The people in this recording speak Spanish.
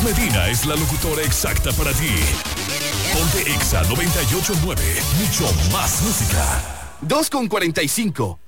Medina es la locutora exacta para ti. Ponte Exa 98.9, mucho más música. 2:45.